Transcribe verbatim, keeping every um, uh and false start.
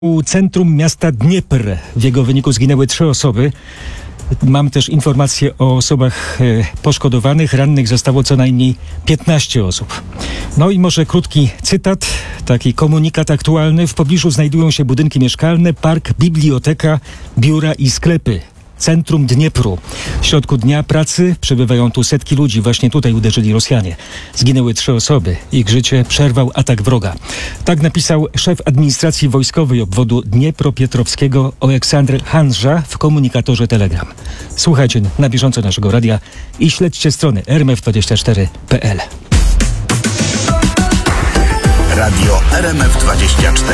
U centrum miasta Dniepr. W jego wyniku zginęły trzy osoby. Mam też informacje o osobach e, poszkodowanych. Rannych zostało co najmniej piętnaście osób. No i może krótki cytat, taki komunikat aktualny. W pobliżu znajdują się budynki mieszkalne, park, biblioteka, biura i sklepy. Centrum Dniepru. W środku dnia pracy przebywają tu setki ludzi. Właśnie tutaj uderzyli Rosjanie. Zginęły trzy osoby. Ich życie przerwał atak wroga. Tak napisał szef administracji wojskowej obwodu Dniepropietrowskiego Oleksandr Hanża w komunikatorze Telegram. Słuchajcie na bieżąco naszego radia i śledźcie strony r m f dwadzieścia cztery kropka p l. Radio R M F dwadzieścia cztery.